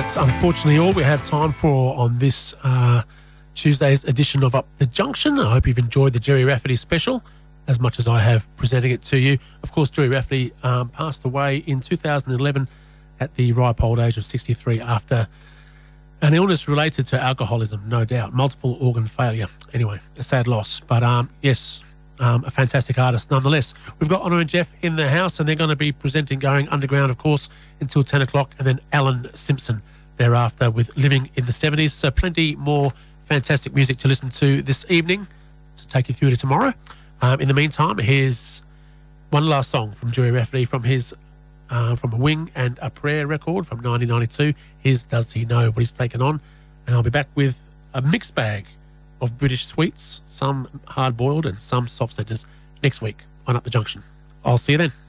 that's unfortunately all we have time for on this Tuesday's edition of Up the Junction. I hope you've enjoyed the Gerry Rafferty special as much as I have presenting it to you. Of course, Gerry Rafferty passed away in 2011 at the ripe old age of 63 after an illness related to alcoholism, no doubt, multiple organ failure. Anyway, a sad loss. But yes, a fantastic artist nonetheless. We've got Honor and Jeff in the house, and they're going to be presenting Going Underground, of course, until 10 o'clock, and then Alan Simpson thereafter with Living in the 70s. So plenty more fantastic music to listen to this evening to take you through to tomorrow. In the meantime, here's one last song from Gerry Rafferty from his from a Wing and a Prayer record from 1992. Here's Does He Know What He's Taken On? And I'll be back with a mixed bag of British sweets, some hard-boiled and some soft centres next week on Up the Junction. I'll see you then.